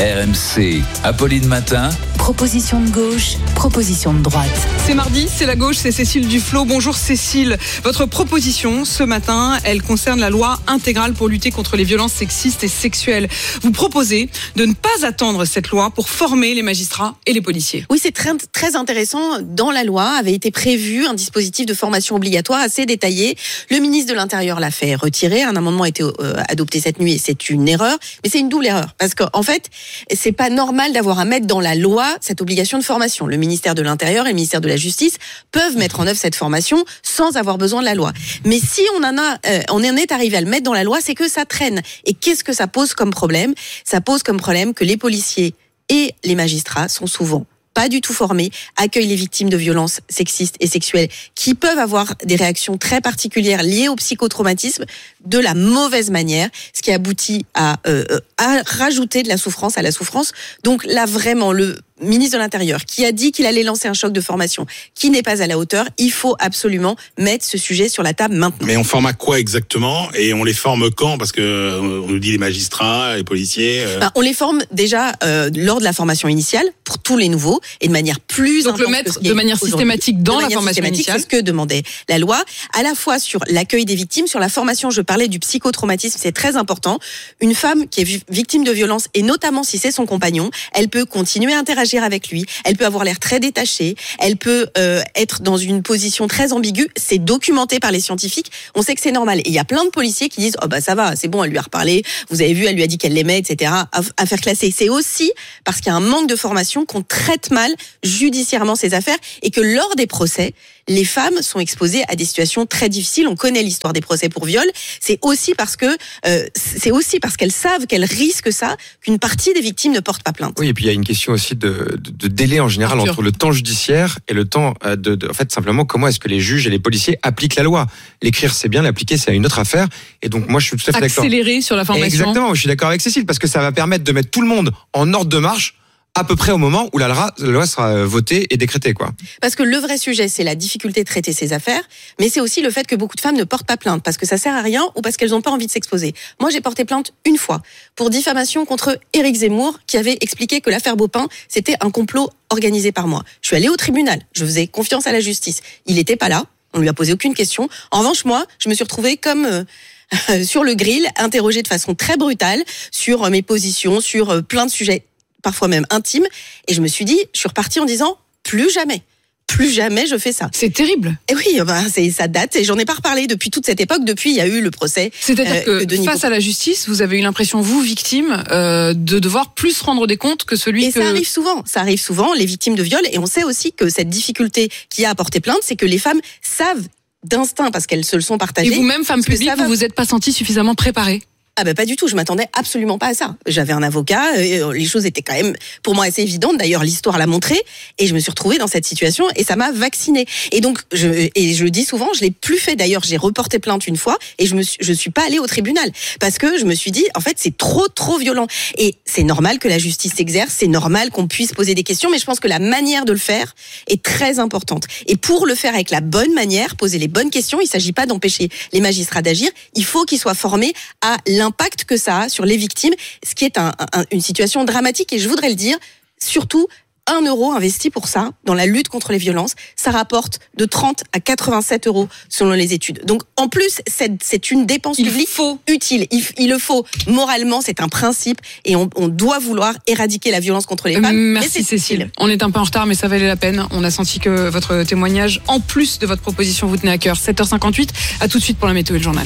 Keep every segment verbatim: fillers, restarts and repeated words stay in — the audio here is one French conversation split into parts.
R M C, Apolline Matin. Proposition de gauche, proposition de droite. C'est mardi, c'est la gauche, c'est Cécile Duflot. Bonjour Cécile. Votre proposition ce matin, elle concerne la loi intégrale pour lutter contre les violences sexistes et sexuelles. Vous proposez de ne pas attendre cette loi pour former les magistrats et les policiers. Oui, c'est très, très intéressant. Dans la loi avait été prévu un dispositif de formation obligatoire assez détaillé. Le ministre de l'Intérieur l'a fait retirer. Un amendement a été euh, adopté cette nuit et c'est une erreur. Mais c'est une double erreur. Parce qu'en fait, c'est pas normal d'avoir à mettre dans la loi cette obligation de formation. Le ministère de l'Intérieur et le ministère de la Justice peuvent mettre en œuvre cette formation sans avoir besoin de la loi. Mais si on en a, euh, on en est arrivé à le mettre dans la loi, c'est que ça traîne. Et qu'est-ce que ça pose comme problème ? Ça pose comme problème que les policiers et les magistrats sont souvent pas du tout formés, accueillent les victimes de violences sexistes et sexuelles qui peuvent avoir des réactions très particulières liées au psychotraumatisme de la mauvaise manière, ce qui aboutit à, euh, à rajouter de la souffrance à la souffrance. Donc là, vraiment, le ministre de l'Intérieur qui a dit qu'il allait lancer un choc de formation qui n'est pas à la hauteur, il faut absolument mettre ce sujet sur la table maintenant. Mais on forme à quoi exactement ? Et on les forme quand ? Parce que on nous dit les magistrats, les policiers... Euh... Ben, on les forme déjà euh, lors de la formation initiale, pour tous les nouveaux, et de manière plus Donc le mettre de manière systématique dans la formation initiale. C'est ce que demandait la loi, à la fois sur l'accueil des victimes, sur la formation, je parlais du psychotraumatisme, c'est très important. Une femme qui est victime de violence, et notamment si c'est son compagnon, elle peut continuer à interagir avec lui, elle peut avoir l'air très détachée, elle peut euh, être dans une position très ambiguë, c'est documenté par les scientifiques, on sait que c'est normal. Et il y a plein de policiers qui disent « Oh bah ça va, c'est bon, elle lui a reparlé, vous avez vu, elle lui a dit qu'elle l'aimait, et cetera » Affaire classée. C'est aussi parce qu'il y a un manque de formation qu'on traite mal judiciairement ces affaires et que lors des procès, les femmes sont exposées à des situations très difficiles. On connaît l'histoire des procès pour viol. C'est aussi parce que euh, c'est aussi parce qu'elles savent qu'elles risquent ça qu'une partie des victimes ne portent pas plainte. Oui, et puis il y a une question aussi de, de, de délai en général Arthur. entre le temps judiciaire et le temps de, de, en fait, simplement comment est-ce que les juges et les policiers appliquent la loi. L'écrire c'est bien, l'appliquer c'est une autre affaire. Et donc moi je suis tout à fait d'accord. Accélérer sur la formation. Exactement, je suis d'accord avec Cécile parce que ça va permettre de mettre tout le monde en ordre de marche à peu près au moment où la loi sera votée et décrétée, quoi. Parce que le vrai sujet, c'est la difficulté de traiter ces affaires, mais c'est aussi le fait que beaucoup de femmes ne portent pas plainte parce que ça sert à rien ou parce qu'elles n'ont pas envie de s'exposer. Moi, j'ai porté plainte une fois pour diffamation contre Éric Zemmour qui avait expliqué que l'affaire Beaupin, c'était un complot organisé par moi. Je suis allée au tribunal, je faisais confiance à la justice. Il n'était pas là, on lui a posé aucune question. En revanche, moi, je me suis retrouvée comme... Euh, sur le grill, interrogée de façon très brutale sur mes positions, sur plein de sujets parfois même intime, et je me suis dit, je suis repartie en disant, plus jamais, plus jamais je fais ça. C'est terrible. Et oui, ben, c'est, ça date, et j'en ai pas reparlé depuis toute cette époque, depuis il y a eu le procès. C'est-à-dire euh, que, que face à la justice, vous avez eu l'impression, vous, victime, euh, de devoir plus rendre des comptes que celui et que... Et ça arrive souvent, ça arrive souvent, les victimes de viol, et on sait aussi que cette difficulté qui a à porter plainte, c'est que les femmes savent d'instinct, parce qu'elles se le sont partagées. Et vous-même, femme publique, vous vous êtes pas sentie suffisamment préparée ? Ah ben pas du tout, je m'attendais absolument pas à ça. J'avais un avocat, les choses étaient quand même pour moi assez évidentes, d'ailleurs l'histoire l'a montré, et je me suis retrouvée dans cette situation et ça m'a vaccinée. Et donc, je, et je dis souvent, je l'ai plus fait d'ailleurs, j'ai reporté plainte une fois et je me suis, je suis pas allée au tribunal parce que je me suis dit, en fait c'est trop trop violent. Et c'est normal que la justice s'exerce, c'est normal qu'on puisse poser des questions, mais je pense que la manière de le faire est très importante. Et pour le faire avec la bonne manière, poser les bonnes questions, il s'agit pas d'empêcher les magistrats d'agir, il faut qu'ils soient formés à l'impact que ça a sur les victimes, ce qui est un, un, une situation dramatique. Et je voudrais le dire, surtout, un euro investi pour ça, dans la lutte contre les violences, ça rapporte de trente à quatre-vingt-sept euros selon les études. Donc, en plus, c'est, c'est une dépense il publique faut. utile. Il, il le faut. Moralement, c'est un principe et on, on doit vouloir éradiquer la violence contre les femmes. Merci c'est Cécile. On est un peu en retard, mais ça valait la peine. On a senti que votre témoignage, en plus de votre proposition, vous tenait à cœur. sept heures cinquante-huit, à tout de suite pour la météo et le journal.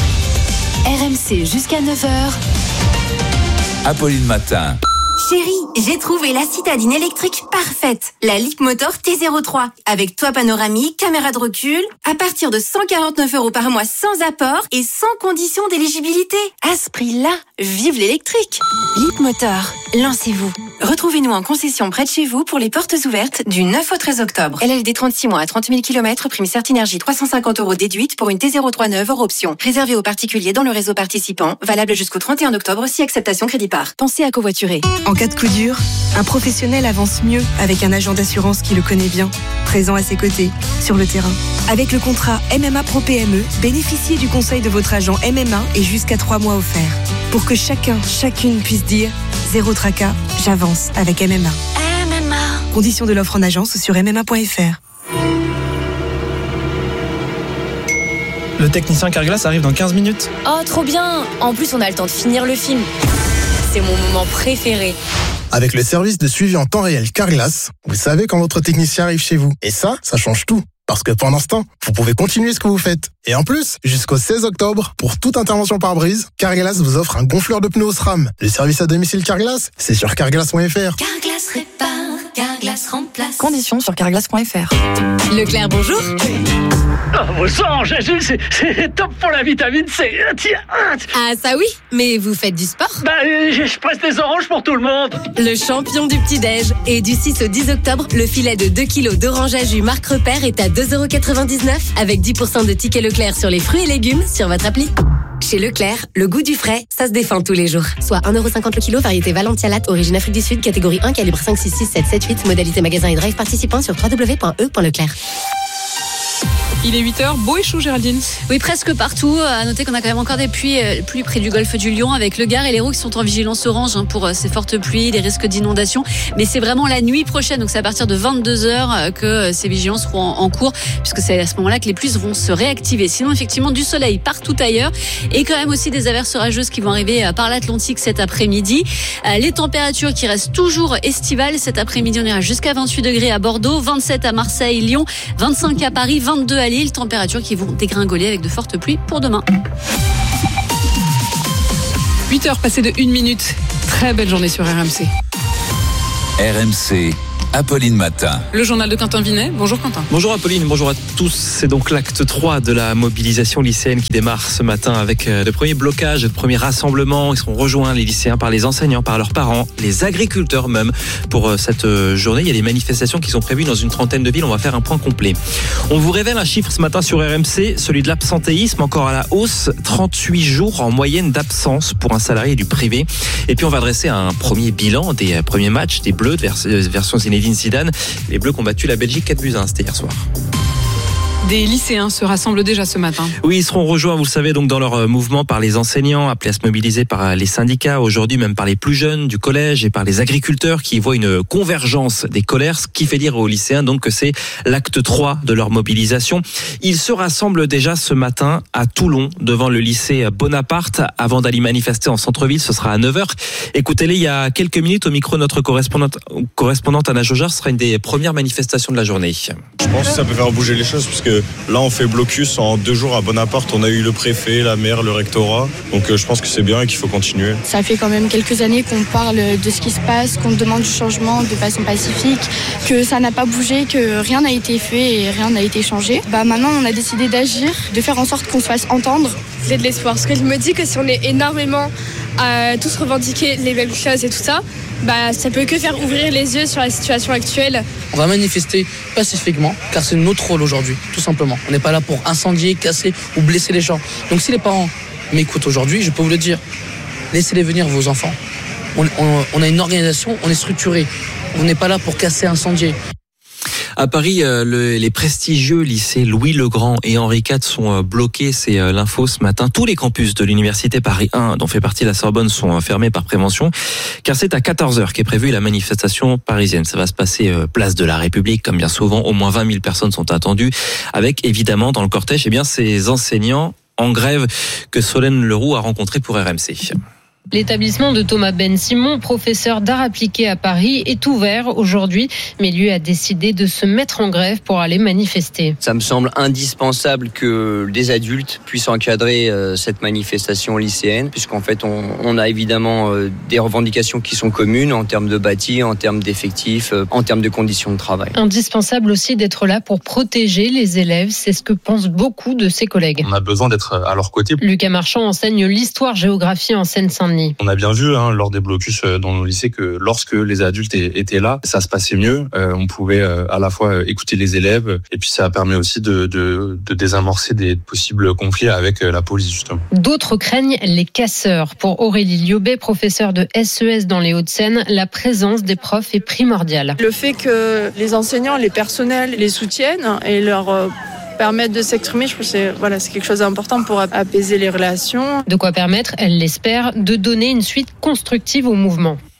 R M C jusqu'à neuf heures. Apolline Matin. Chérie, j'ai trouvé la citadine électrique parfaite. La Leapmotor T zéro trois. Avec toit panoramique, caméra de recul. À partir de cent quarante-neuf euros par mois sans apport et sans condition d'éligibilité. À ce prix-là, vive l'électrique. Leapmotor, lancez-vous. Retrouvez-nous en concession près de chez vous pour les portes ouvertes du neuf au treize octobre. L L D trente-six mois à trente mille kilomètres, prime Certinergie trois cent cinquante euros déduite pour une T zéro trois neuve hors option. Réservée aux particuliers dans le réseau participant. Valable jusqu'au trente et un octobre si acceptation crédit par. Pensez à covoiturer. En cas de coup dur, un professionnel avance mieux avec un agent d'assurance qui le connaît bien, présent à ses côtés, sur le terrain. Avec le contrat M M A Pro P M E, bénéficiez du conseil de votre agent M M A et jusqu'à trois mois offerts. Pour que chacun, chacune puisse dire Zéro tracas, j'avance avec M M A. M M A. Conditions de l'offre en agence sur m m a point f r. Le technicien Carglass arrive dans quinze minutes. Oh, trop bien! En plus, on a le temps de finir le film. C'est mon moment préféré. Avec le service de suivi en temps réel Carglass, vous savez quand votre technicien arrive chez vous. Et ça, ça change tout. Parce que pendant ce temps, vous pouvez continuer ce que vous faites. Et en plus, jusqu'au seize octobre, pour toute intervention par brise, Carglass vous offre un gonfleur de pneus au SRAM. Le service à domicile Carglass, c'est sur carglass point f r. Carglass répare, Carglass remplace. Conditions sur carglass point f r. Leclerc, bonjour. Oh, vos sangs, Jésus, c'est, c'est top pour la vitamine C. Tiens. Ah, ça oui, mais vous faites du sport? Bah, je, je presse des oranges pour tout le monde. Le champion du petit-déj. Et du six au dix octobre, le filet de deux kilos d'orange à jus Marc Repère est à deux euros quatre-vingt-dix-neuf avec dix pour cent de tickets Leclerc sur les fruits et légumes sur votre appli. Chez Leclerc, le goût du frais, ça se défend tous les jours. Soit un euro cinquante le kilo, variété Valentia Latte, origine Afrique du Sud, catégorie un, calibre cinq, six, six, sept, sept, huit, modalité magasin et drive participant sur w w w point e point leclerc. Il est huit heures, beau et chaud Géraldine. Oui, presque partout. À noter qu'on a quand même encore des pluies, pluies près du golfe du Lion avec le Gard et l'Hérault qui sont en vigilance orange hein, pour ces fortes pluies, les risques d'inondation. Mais c'est vraiment la nuit prochaine, donc c'est à partir de vingt-deux heures que ces vigilances seront en cours puisque c'est à ce moment-là que les pluies vont se réactiver. Sinon, effectivement, du soleil partout ailleurs et quand même aussi des averses orageuses qui vont arriver par l'Atlantique cet après-midi. Les températures qui restent toujours estivales. Cet après-midi, on ira jusqu'à vingt-huit degrés à Bordeaux, vingt-sept à Marseille, Lyon, vingt-cinq à Paris, vingt-deux à Lille, températures qui vont dégringoler avec de fortes pluies pour demain. huit heures passées de une minute. Très belle journée sur R M C. R M C, Apolline Matin. Le journal de Quentin Vinet. Bonjour Quentin. Bonjour Apolline, bonjour à tous. C'est donc l'acte trois de la mobilisation lycéenne qui démarre ce matin avec le premier blocage, le premier rassemblement. Ils seront rejoints, les lycéens, par les enseignants, par leurs parents, les agriculteurs même. Pour cette journée, il y a des manifestations qui sont prévues dans une trentaine de villes. On va faire un point complet. On vous révèle un chiffre ce matin sur R M C, celui de l'absentéisme, encore à la hausse. trente-huit jours en moyenne d'absence pour un salarié du privé. Et puis on va dresser un premier bilan des premiers matchs des Bleus, version Zinedine Zidane. Les Bleus qui ont battu la Belgique quatre buts à un, c'était hier soir. Des lycéens se rassemblent déjà ce matin. Oui, ils seront rejoints, vous le savez, donc dans leur mouvement par les enseignants, appelés à se mobiliser par les syndicats, aujourd'hui même par les plus jeunes du collège et par les agriculteurs qui voient une convergence des colères, ce qui fait dire aux lycéens donc que c'est l'acte trois de leur mobilisation. Ils se rassemblent déjà ce matin à Toulon, devant le lycée Bonaparte, avant d'aller manifester en centre-ville. Ce sera à neuf heures. Écoutez-les, il y a quelques minutes au micro, notre correspondante, correspondante Anna Jaugeard, ce sera une des premières manifestations de la journée. Je pense que ça peut faire bouger les choses parce que là, on fait blocus en deux jours à Bonaparte. On a eu le préfet, la maire, le rectorat. Donc, je pense que c'est bien et qu'il faut continuer. Ça fait quand même quelques années qu'on parle de ce qui se passe, qu'on demande du changement de façon pacifique, que ça n'a pas bougé, que rien n'a été fait et rien n'a été changé. Bah, maintenant, on a décidé d'agir, de faire en sorte qu'on se fasse entendre. C'est de l'espoir. Parce que je me dis que si on est énormément à tous revendiquer les mêmes choses et tout ça, bah, ça peut que faire ouvrir les yeux sur la situation actuelle. On va manifester pacifiquement, car c'est notre rôle aujourd'hui, tout simplement. On n'est pas là pour incendier, casser ou blesser les gens. Donc si les parents m'écoutent aujourd'hui, je peux vous le dire, laissez-les venir, vos enfants. On, on, on a une organisation, on est structuré. On n'est pas là pour casser, incendier. À Paris, euh, le, les prestigieux lycées Louis-le-Grand et Henri quatre sont euh, bloqués. C'est euh, l'info ce matin. Tous les campus de l'université Paris un, dont fait partie la Sorbonne, sont euh, fermés par prévention. Car c'est à quatorze heures qu'est prévue la manifestation parisienne. Ça va se passer euh, place de la République, comme bien souvent. Au moins vingt mille personnes sont attendues. Avec évidemment dans le cortège, eh bien, ces enseignants en grève que Solène Leroux a rencontrés pour R M C. L'établissement de Thomas Ben Simon, professeur d'art appliqué à Paris, est ouvert aujourd'hui, mais lui a décidé de se mettre en grève pour aller manifester. Ça me semble indispensable que des adultes puissent encadrer euh, cette manifestation lycéenne, puisqu'en fait on, on a évidemment euh, des revendications qui sont communes en termes de bâti, en termes d'effectifs, euh, en termes de conditions de travail. Indispensable aussi d'être là pour protéger les élèves, c'est ce que pensent beaucoup de ses collègues. On a besoin d'être à leur côté. Lucas Marchand enseigne l'histoire-géographie en Seine-Saint-Denis. On a bien vu hein, lors des blocus dans nos lycées que lorsque les adultes étaient là, ça se passait mieux. Euh, on pouvait euh, à la fois écouter les élèves et puis ça permet aussi de, de, de désamorcer des possibles conflits avec la police justement. D'autres craignent les casseurs. Pour Aurélie Liobet, professeure de S E S dans les Hauts-de-Seine, la présence des profs est primordiale. Le fait que les enseignants, les personnels les soutiennent et leur euh, permettre de s'exprimer, je pense que c'est, voilà, c'est quelque chose d'important pour apaiser les relations. De quoi permettre, elle l'espère, de donner une suite constructive au mouvement.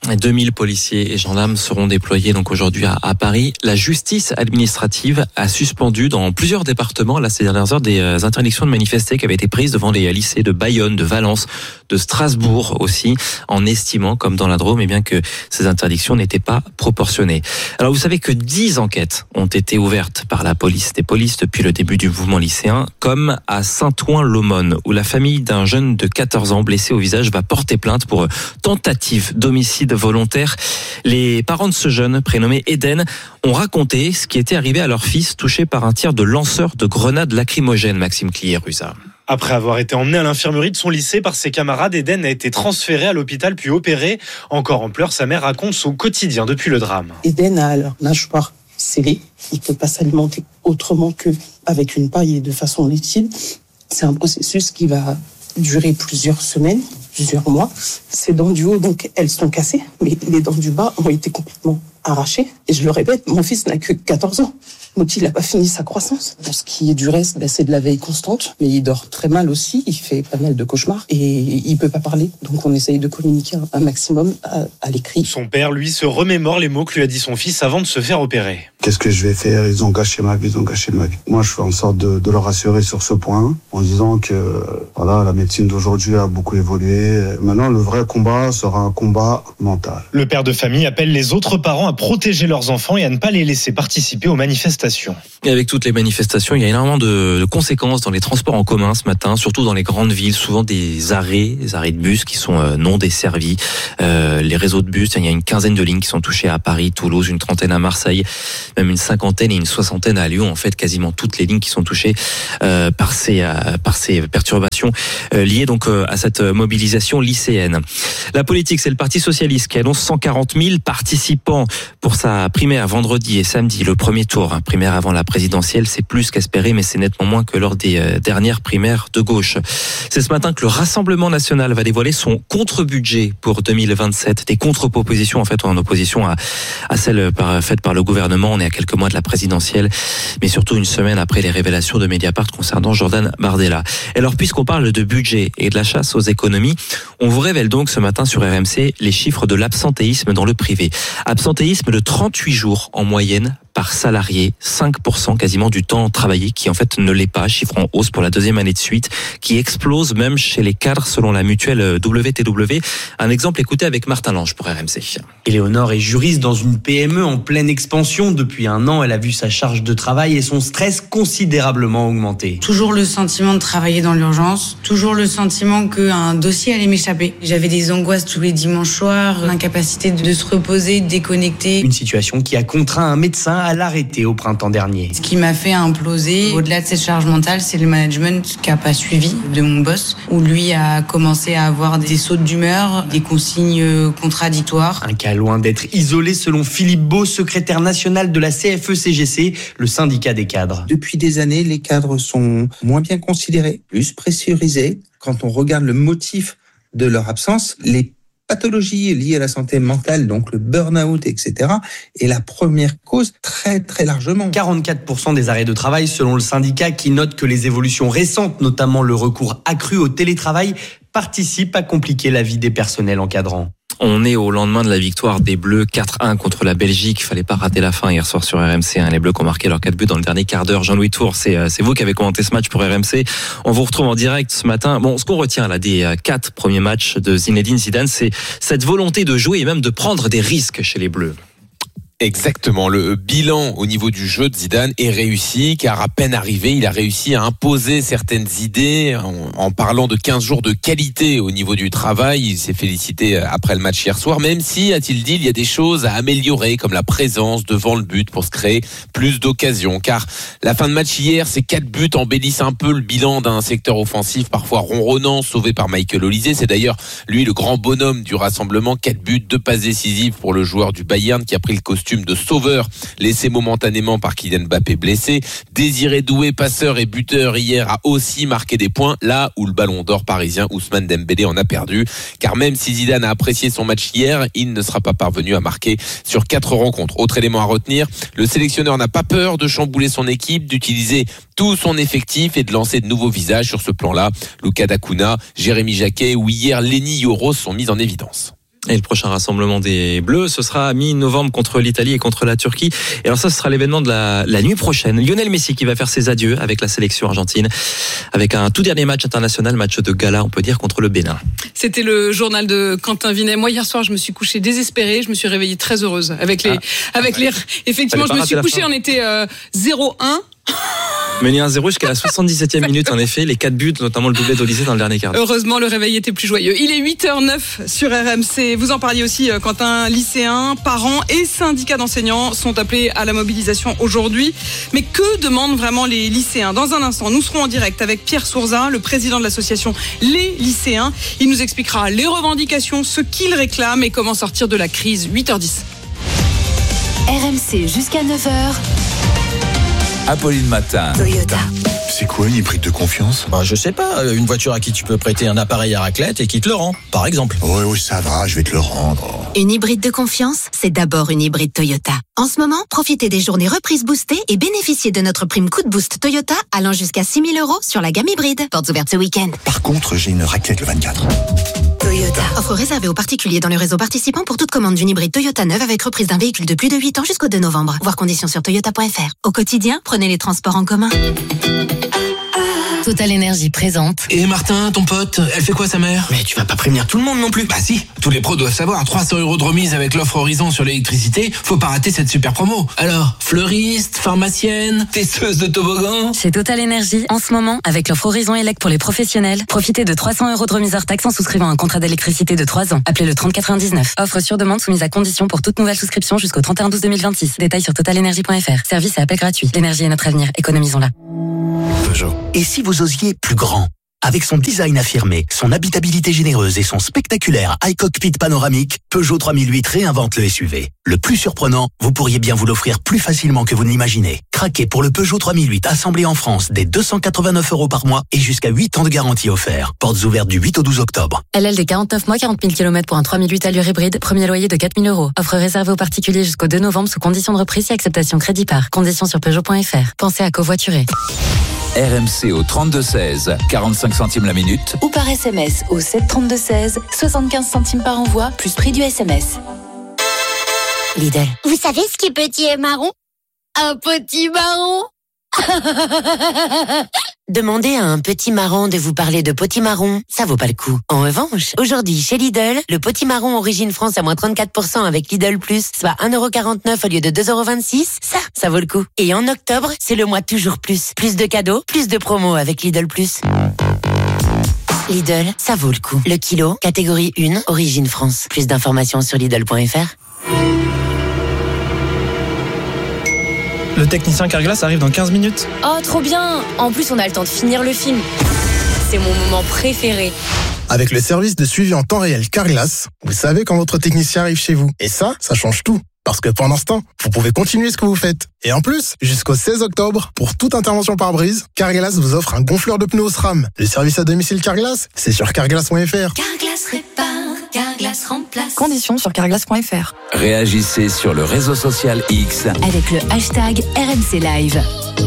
deux mille policiers et gendarmes seront déployés donc aujourd'hui à, à Paris. La justice administrative a suspendu dans plusieurs départements là ces dernières heures des interdictions de manifester qui avaient été prises devant les lycées de Bayonne, de Valence, de Strasbourg aussi, en estimant, comme dans la Drôme, eh bien que ces interdictions n'étaient pas proportionnées. Alors vous savez que dix enquêtes ont été ouvertes par la police des polices depuis le début du mouvement lycéen, comme à Saint-Ouen-l'Aumône, où la famille d'un jeune de quatorze ans blessé au visage va porter plainte pour tentative d'homicide volontaire. Les parents de ce jeune, prénommé Eden, ont raconté ce qui était arrivé à leur fils touché par un tir de lanceur de grenades lacrymogènes. Maxime Clier-Ruza. Après avoir été emmené à l'infirmerie de son lycée par ses camarades, Eden a été transféré à l'hôpital puis opéré. Encore en pleurs, sa mère raconte son quotidien depuis le drame. Eden a leur nageoire scellée. Il ne peut pas s'alimenter autrement qu'avec une paille et de façon liquide. C'est un processus qui va durer plusieurs semaines, plusieurs mois. Ses dents du haut, donc, elles sont cassées, mais les dents du bas ont été complètement arrachées. Et je le répète, mon fils n'a que quatorze ans. Donc il n'a pas fini sa croissance. Pour ce qui est du reste, ben, c'est de la veille constante. Mais il dort très mal aussi, il fait pas mal de cauchemars. Et il ne peut pas parler. Donc on essaye de communiquer un maximum à, à l'écrit. Son père, lui, se remémore les mots que lui a dit son fils avant de se faire opérer. Qu'est-ce que je vais faire ? Ils ont gâché ma vie, ils ont gâché ma vie. Moi, je fais en sorte de, de le rassurer sur ce point, en disant que voilà, la médecine d'aujourd'hui a beaucoup évolué. Maintenant, le vrai combat sera un combat mental. Le père de famille appelle les autres parents à protéger leurs enfants et à ne pas les laisser participer aux manifestations. Et avec toutes les manifestations, il y a énormément de, de conséquences dans les transports en commun ce matin, surtout dans les grandes villes, souvent des arrêts, des arrêts de bus qui sont euh, non desservis. Euh, les réseaux de bus, il y a une quinzaine de lignes qui sont touchées à Paris, Toulouse, une trentaine à Marseille, même une cinquantaine et une soixantaine à Lyon. En fait, quasiment toutes les lignes qui sont touchées euh, par ces euh, par ces perturbations euh, liées donc euh, à cette mobilisation lycéenne. La politique, c'est le Parti socialiste qui annonce cent quarante mille participants pour sa primaire vendredi et samedi, le premier tour. Hein, primaire avant la présidentielle, c'est plus qu'espéré, mais c'est nettement moins que lors des euh, dernières primaires de gauche. C'est ce matin que le Rassemblement national va dévoiler son contre-budget pour deux mille vingt-sept. Des contre-propositions en fait en opposition à, à celles par, faites par le gouvernement. On est à quelques mois de la présidentielle, mais surtout une semaine après les révélations de Mediapart concernant Jordan Bardella. Et alors, puisqu'on parle de budget et de la chasse aux économies, on vous révèle donc ce matin sur R M C les chiffres de l'absentéisme dans le privé. Absentéisme de trente-huit jours en moyenne par salarié, cinq pour cent quasiment du temps travaillé qui en fait ne l'est pas, chiffre en hausse pour la deuxième année de suite, qui explose même chez les cadres selon la mutuelle W T W. Un exemple écouté avec Martin Lange pour R M C. Éléonore est juriste dans une P M E en pleine expansion. Depuis un an, elle a vu sa charge de travail et son stress considérablement augmenter. Toujours le sentiment de travailler dans l'urgence, toujours le sentiment qu'un dossier allait m'échapper. J'avais des angoisses tous les dimanches soirs, l'incapacité de se reposer, de déconnecter. Une situation qui a contraint un médecin à l'arrêter au printemps dernier. Ce qui m'a fait imploser, au-delà de cette charge mentale, c'est le management qui n'a pas suivi de mon boss, où lui a commencé à avoir des sautes d'humeur, des consignes contradictoires. Un cas loin d'être isolé selon Philippe Beau, secrétaire national de la C F E C G C, le syndicat des cadres. Depuis des années, les cadres sont moins bien considérés, plus pressurisés. Quand on regarde le motif de leur absence, les pathologies liées à la santé mentale, donc le burn-out, et cetera, est la première cause très très largement. quarante-quatre pour cent des arrêts de travail selon le syndicat qui note que les évolutions récentes, notamment le recours accru au télétravail, participent à compliquer la vie des personnels encadrants. On est au lendemain de la victoire des Bleus quatre un contre la Belgique. Fallait pas rater la fin hier soir sur R M C. Hein. Les Bleus qui ont marqué leurs quatre buts dans le dernier quart d'heure. Jean-Louis Tour, c'est, c'est vous qui avez commenté ce match pour R M C. On vous retrouve en direct ce matin. Bon, ce qu'on retient là des quatre premiers matchs de Zinedine Zidane, c'est cette volonté de jouer et même de prendre des risques chez les Bleus. Exactement, le bilan au niveau du jeu de Zidane est réussi, car à peine arrivé, il a réussi à imposer certaines idées en, en parlant de quinze jours de qualité au niveau du travail. Il s'est félicité après le match hier soir, même si, a-t-il dit, il y a des choses à améliorer, comme la présence devant le but pour se créer plus d'occasions, car la fin de match hier, ces quatre buts embellissent un peu le bilan d'un secteur offensif parfois ronronnant, sauvé par Michael Olise. C'est d'ailleurs lui le grand bonhomme du rassemblement, quatre buts, deux passes décisives pour le joueur du Bayern qui a pris le costume de sauveur laissé momentanément par Kylian Mbappé blessé. Désiré Doué, passeur et buteur hier, a aussi marqué des points là où le ballon d'or parisien Ousmane Dembélé en a perdu, car même si Zidane a apprécié son match hier, il ne sera pas parvenu à marquer sur quatre rencontres. Autre élément à retenir, le sélectionneur n'a pas peur de chambouler son équipe, d'utiliser tout son effectif et de lancer de nouveaux visages sur ce plan-là. Luka Dacuna, Jérémy Jacquet ou hier Lenny Yoro sont mis en évidence. Et le prochain rassemblement des Bleus, ce sera à mi-novembre contre l'Italie et contre la Turquie. Et alors ça, ce sera l'événement de la, la nuit prochaine. Lionel Messi qui va faire ses adieux avec la sélection argentine, avec un tout dernier match international, match de gala, on peut dire, contre le Bénin. C'était le journal de Quentin Vinet. Moi, hier soir, je me suis couchée désespérée. Je me suis réveillée très heureuse. Avec les, ah, avec les, effectivement, je me suis couchée, on était euh, zéro un. Mené un zéro jusqu'à la soixante-dix-septième minute, en effet, les quatre buts, notamment le doublé d'Olysée dans le dernier quart d'heure. Heureusement, le réveil était plus joyeux. Il est huit heures neuf sur R M C. Vous en parliez aussi, Quentin. Lycéens, parents et syndicats d'enseignants sont appelés à la mobilisation aujourd'hui. Mais que demandent vraiment les lycéens ? Dans un instant, nous serons en direct avec Pierre Sourzat, le président de l'association Les Lycéens. Il nous expliquera les revendications, ce qu'ils réclament et comment sortir de la crise. huit heures dix. R M C jusqu'à neuf heures. Apolline Matin. Toyota. C'est quoi une hybride de confiance ? Bah, je sais pas, une voiture à qui tu peux prêter un appareil à raclette et qui te le rend, par exemple. Oui, oui, ça va, je vais te le rendre. Une hybride de confiance, c'est d'abord une hybride Toyota. En ce moment, profitez des journées reprises boostées et bénéficiez de notre prime coup de boost Toyota allant jusqu'à six mille euros sur la gamme hybride. Portes ouvertes ce week-end. Par contre, j'ai une raclette le vingt-quatre. Toyota. Offre réservée aux particuliers dans le réseau participant pour toute commande d'une hybride Toyota neuve avec reprise d'un véhicule de plus de huit ans jusqu'au deux novembre. Voir conditions sur toyota point f r. Au quotidien, prenez les transports en commun. Total Énergie présente. Et Martin, ton pote, elle fait quoi sa mère ? Mais tu vas pas prévenir tout le monde non plus. Bah si, tous les pros doivent savoir, trois cents euros de remise avec l'offre Horizon sur l'électricité, faut pas rater cette super promo. Alors, fleuriste, pharmacienne, testeuse de toboggan. Chez Total Énergie, en ce moment, avec l'offre Horizon Elec pour les professionnels, profitez de trois cents euros de remise hors taxe en souscrivant un contrat d'électricité de trois ans. Appelez le trente quatre-vingt-dix-neuf. Offre sur demande soumise à condition pour toute nouvelle souscription jusqu'au trente et un douze deux mille vingt-six. Détails sur total énergie point f r. Service et appel gratuit. L'énergie est notre avenir. Économisons-la. Peugeot. Et si vous osiez plus grand ? Avec son design affirmé, son habitabilité généreuse et son spectaculaire high cockpit panoramique, Peugeot trois mille huit réinvente le S U V. Le plus surprenant, vous pourriez bien vous l'offrir plus facilement que vous ne l'imaginez. Craquez pour le Peugeot trois mille huit assemblé en France dès deux cent quatre-vingt-neuf euros par mois et jusqu'à huit ans de garantie offert. Portes ouvertes du huit au douze octobre. L L D quarante-neuf mois, quarante mille kilomètres pour un trois mille huit allure hybride, premier loyer de quatre mille euros. Offre réservée aux particuliers jusqu'au deux novembre sous conditions de reprise et acceptation crédit par. Conditions sur peugeot point f r. Pensez à covoiturer. R M C au trente-deux seize, quarante-cinq centimes la minute. Ou par S M S au sept trente-deux seize, soixante-quinze centimes par envoi, plus prix du S M S. Lidl. Vous savez ce qui est petit et marron ? Un petit marron. Demandez à un petit marron de vous parler de potimarron, ça vaut pas le coup. En revanche, aujourd'hui chez Lidl, le potimarron origine France à moins trente-quatre pour cent avec Lidl Plus, soit un euro quarante-neuf au lieu de deux euros vingt-six, ça, ça vaut le coup. Et en octobre, c'est le mois toujours plus. Plus de cadeaux, plus de promos avec Lidl Plus. Lidl, ça vaut le coup. Le kilo, catégorie un, origine France. Plus d'informations sur lidl point f r. Le technicien Carglass arrive dans quinze minutes. Oh, trop bien! En plus, on a le temps de finir le film. C'est mon moment préféré. Avec le service de suivi en temps réel Carglass, vous savez quand votre technicien arrive chez vous. Et ça, ça change tout. Parce que pendant ce temps, vous pouvez continuer ce que vous faites. Et en plus, jusqu'au seize octobre, pour toute intervention par brise, Carglass vous offre un gonfleur de pneus SRAM. Le service à domicile Carglass, c'est sur carglass point f r. Carglass répare, Carglass remplace. Conditions sur carglass point f r. Réagissez sur le réseau social X avec le hashtag R M C Live.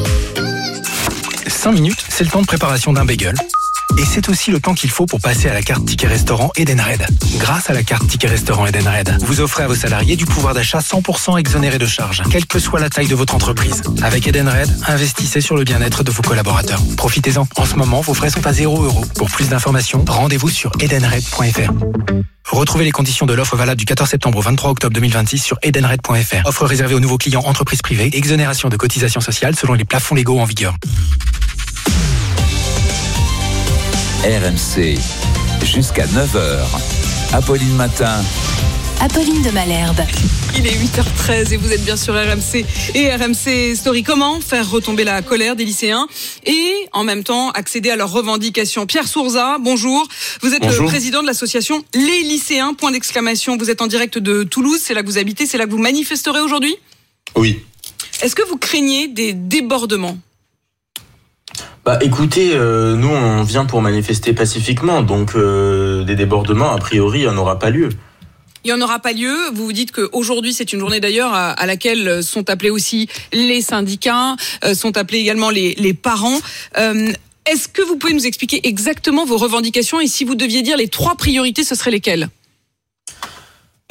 cinq minutes, c'est le temps de préparation d'un bagel. Et c'est aussi le temps qu'il faut pour passer à la carte Ticket Restaurant Edenred. Grâce à la carte Ticket Restaurant Edenred, vous offrez à vos salariés du pouvoir d'achat cent pour cent exonéré de charges, quelle que soit la taille de votre entreprise. Avec Edenred, investissez sur le bien-être de vos collaborateurs. Profitez-en. En ce moment, vos frais sont à zéro euro. Pour plus d'informations, rendez-vous sur edenred point f r. Retrouvez les conditions de l'offre valable du quatorze septembre au vingt-trois octobre deux mille vingt-six sur edenred point f r. Offre réservée aux nouveaux clients entreprises privées. Exonération de cotisations sociales selon les plafonds légaux en vigueur. R M C, jusqu'à neuf heures. Apolline Matin. Apolline de Malherbe. Il est huit heures treize et vous êtes bien sur R M C et R M C Story. Comment faire retomber la colère des lycéens et en même temps accéder à leurs revendications? Pierre Sourzat, bonjour. Vous êtes bonjour. Le président de l'association Les Lycéens, point d'exclamation. Vous êtes en direct de Toulouse, c'est là que vous habitez, c'est là que vous manifesterez aujourd'hui? Oui. Est-ce que vous craignez des débordements? Bah écoutez, euh, nous on vient pour manifester pacifiquement, donc euh, des débordements, a priori, il n'y en aura pas lieu. Il n'y en aura pas lieu. Vous vous dites qu'aujourd'hui, c'est une journée d'ailleurs à, à laquelle sont appelés aussi les syndicats, euh, sont appelés également les, les parents. Euh, est-ce que vous pouvez nous expliquer exactement vos revendications et si vous deviez dire les trois priorités, ce seraient lesquelles ?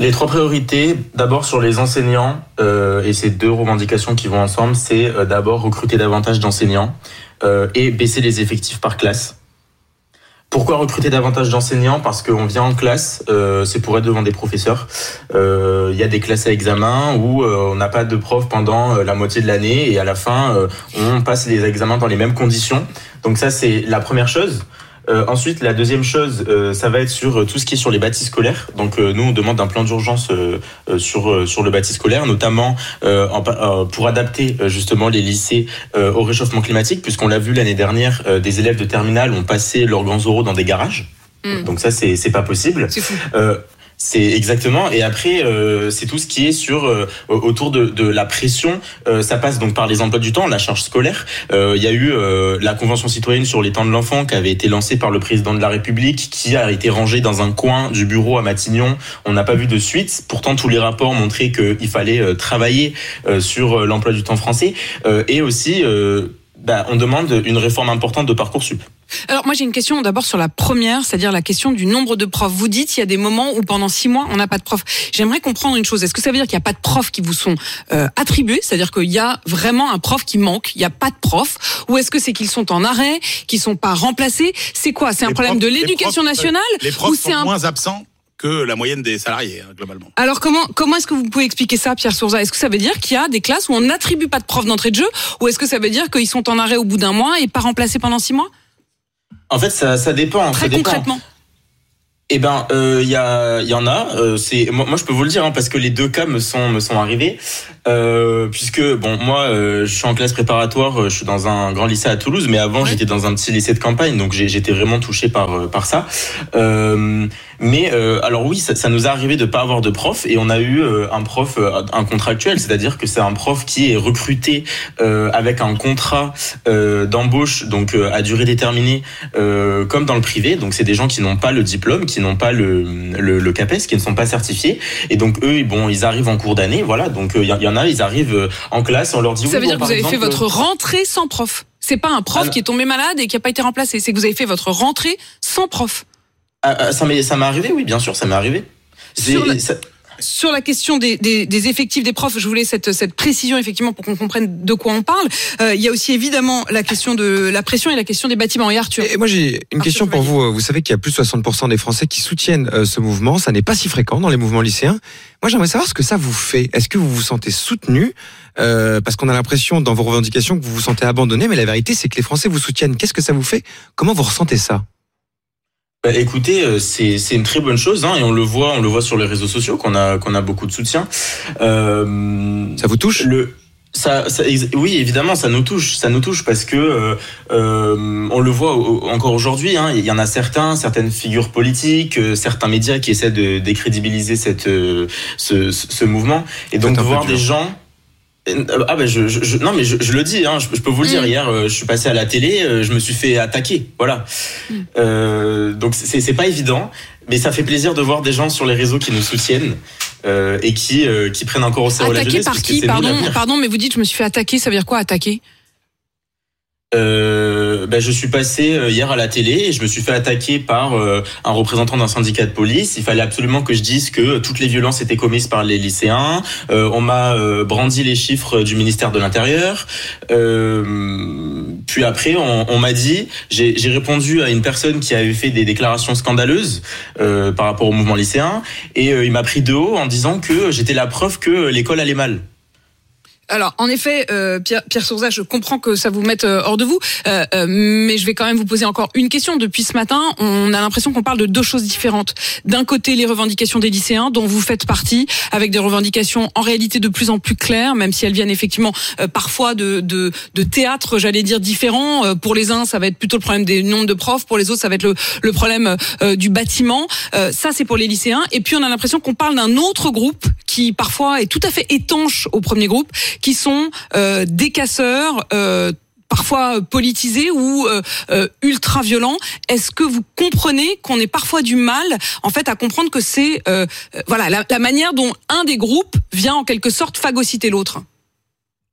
Les trois priorités, d'abord sur les enseignants, euh, et ces deux revendications qui vont ensemble, c'est euh, d'abord recruter davantage d'enseignants euh, et baisser les effectifs par classe. Pourquoi recruter davantage d'enseignants ? Parce qu'on vient en classe, euh, c'est pour être devant des professeurs. Il euh, y a des classes à examen où euh, on n'a pas de prof pendant euh, la moitié de l'année et à la fin, euh, on passe les examens dans les mêmes conditions. Donc ça, c'est la première chose. Euh, ensuite, la deuxième chose, euh, ça va être sur euh, tout ce qui est sur les bâtis scolaires. Donc, euh, nous, on demande un plan d'urgence euh, euh, sur euh, sur le bâti scolaire, notamment euh, en, euh, pour adapter euh, justement les lycées euh, au réchauffement climatique, puisqu'on l'a vu l'année dernière, euh, des élèves de terminale ont passé leurs grands oraux dans des garages. Mmh. Donc ça, c'est c'est pas possible. C'est fou. Euh, C'est exactement. Et après, euh, c'est tout ce qui est sur euh, autour de, de la pression. Euh, ça passe donc par les emplois du temps, la charge scolaire. Il euh, y a eu euh, la Convention citoyenne sur les temps de l'enfant qui avait été lancée par le président de la République, qui a été rangée dans un coin du bureau à Matignon. On n'a pas vu de suite. Pourtant, tous les rapports montraient qu'il fallait euh, travailler euh, sur l'emploi du temps français. Euh, et aussi, euh, bah, on demande une réforme importante de Parcoursup. Alors moi j'ai une question d'abord sur la première, c'est-à-dire la question du nombre de profs. Vous dites il y a des moments où pendant six mois on n'a pas de profs. J'aimerais comprendre une chose. Est-ce que ça veut dire qu'il n'y a pas de profs qui vous sont euh, attribués, c'est-à-dire qu'il y a vraiment un prof qui manque, il n'y a pas de profs, ou est-ce que c'est qu'ils sont en arrêt, qu'ils sont pas remplacés ? C'est quoi ? C'est un Les problème profs, de l'éducation les profs, nationale Les profs ou c'est sont un... moins absents que la moyenne des salariés, hein, globalement. Alors comment comment est-ce que vous pouvez expliquer ça, Pierre Sourza ? Est-ce que ça veut dire qu'il y a des classes où on n'attribue pas de profs d'entrée de jeu, ou est-ce que ça veut dire qu'ils sont en arrêt au bout d'un mois et pas remplacés pendant six mois ? En fait, ça, ça dépend. Très ça dépend. concrètement. Eh ben, il euh, y a, il y en a. Euh, c'est moi, moi, je peux vous le dire hein, parce que les deux cas me sont me sont arrivés. Euh, puisque bon, moi, euh, je suis en classe préparatoire. Je suis dans un grand lycée à Toulouse, mais avant, ouais. j'étais dans un petit lycée de campagne, donc j'ai, j'étais vraiment touché par par ça. Euh, mais euh, alors oui, ça, ça nous est arrivé de pas avoir de prof, et on a eu euh, un prof, euh, un contractuel, c'est-à-dire que c'est un prof qui est recruté euh, avec un contrat euh, d'embauche, donc euh, à durée déterminée, euh, comme dans le privé. Donc c'est des gens qui n'ont pas le diplôme, qui n'ont pas le, le, le CAPES, qui ne sont pas certifiés, et donc eux, bon, ils arrivent en cours d'année, voilà. Donc il y, y en a, ils arrivent en classe, on leur dit. Ça oui, veut bon, dire que vous avez exemple, fait votre rentrée sans prof. C'est pas un prof ah, qui est tombé malade et qui a pas été remplacé. C'est que vous avez fait votre rentrée sans prof. Ah, ça m'est ça m'est arrivé, oui, bien sûr, ça m'est arrivé. Sur la, ça... sur la question des, des, des effectifs des profs, je voulais cette, cette précision effectivement pour qu'on comprenne de quoi on parle. Euh, il y a aussi évidemment la question de la pression et la question des bâtiments. Et Arthur. Et moi j'ai une Arthur question pour vous. Vous savez qu'il y a plus de soixante pour cent des Français qui soutiennent euh, ce mouvement. Ça n'est pas si fréquent dans les mouvements lycéens. Moi j'aimerais savoir ce que ça vous fait. Est-ce que vous vous sentez soutenu ? Euh, parce qu'on a l'impression dans vos revendications que vous vous sentez abandonné, mais la vérité c'est que les Français vous soutiennent. Qu'est-ce que ça vous fait ? Comment vous ressentez ça ? Bah, écoutez, c'est c'est une très bonne chose, hein, et on le voit, on le voit sur les réseaux sociaux qu'on a qu'on a beaucoup de soutien. Euh, ça vous touche ? Le Ça, ça, oui, évidemment, ça nous touche, ça nous touche parce que euh, euh, on le voit encore aujourd'hui. Hein, il y en a certains, certaines figures politiques, euh, certains médias qui essaient de décrédibiliser cette euh, ce, ce mouvement, et donc de voir des gens. Ah ben je, je, je non mais je, je le dis hein, je, je peux vous le dire. Mmh. Hier euh, je suis passé à la télé, euh, je me suis fait attaquer, voilà. Mmh. Euh, donc c'est c'est pas évident, mais ça fait plaisir de voir des gens sur les réseaux qui nous soutiennent euh, et qui euh, qui prennent encore au sérieux la jeunesse. Attaqué par qui ? Pardon, pardon, mais vous dites je me suis fait attaquer, ça veut dire quoi attaquer ? Euh, ben je suis passé hier à la télé et je me suis fait attaquer par euh, un représentant d'un syndicat de police. Il fallait absolument que je dise que toutes les violences étaient commises par les lycéens. Euh, on m'a euh, brandi les chiffres du ministère de l'Intérieur. Euh, puis après, on, on m'a dit, j'ai, j'ai répondu à une personne qui avait fait des déclarations scandaleuses euh, par rapport au mouvement lycéen, et euh, il m'a pris de haut en disant que j'étais la preuve que l'école allait mal. Alors, en effet, euh, Pierre, Pierre Sourza, je comprends que ça vous mette euh, hors de vous, euh, euh, mais je vais quand même vous poser encore une question. Depuis ce matin, on a l'impression qu'on parle de deux choses différentes. D'un côté, les revendications des lycéens, dont vous faites partie, avec des revendications en réalité de plus en plus claires, même si elles viennent effectivement euh, parfois de, de, de théâtres, j'allais dire, différents. Euh, pour les uns, ça va être plutôt le problème des nombres de profs, pour les autres, ça va être le, le problème euh, du bâtiment. Euh, ça, c'est pour les lycéens. Et puis, on a l'impression qu'on parle d'un autre groupe qui, parfois, est tout à fait étanche au premier groupe, qui sont euh, des casseurs, euh, parfois politisés ou euh, euh, ultra violents. Est-ce que vous comprenez qu'on ait parfois du mal, en fait, à comprendre que c'est euh, voilà la, la manière dont un des groupes vient en quelque sorte phagocyter l'autre ?